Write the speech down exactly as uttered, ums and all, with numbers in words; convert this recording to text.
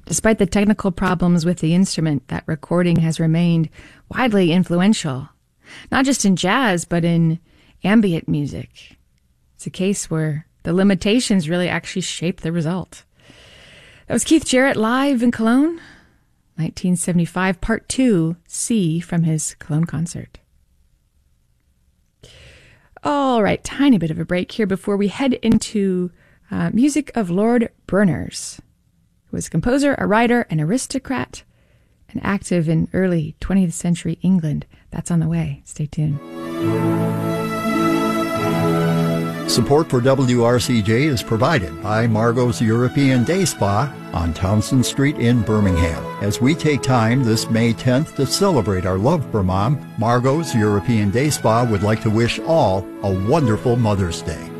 Despite the technical problems with the instrument, that recording has remained widely influential, not just in jazz, but in ambient music. It's a case where the limitations really actually shape the result. That was Keith Jarrett live in Cologne, nineteen seventy-five, Part two, C, from his Cologne concert. All right, tiny bit of a break here before we head into uh, music of Lord Berners, who was a composer, a writer, an aristocrat, and active in early twentieth century England. That's on the way. Stay tuned. Support for W R C J is provided by Margot's European Day Spa on Townsend Street in Birmingham. As we take time this May tenth to celebrate our love for Mom, Margot's European Day Spa would like to wish all a wonderful Mother's Day.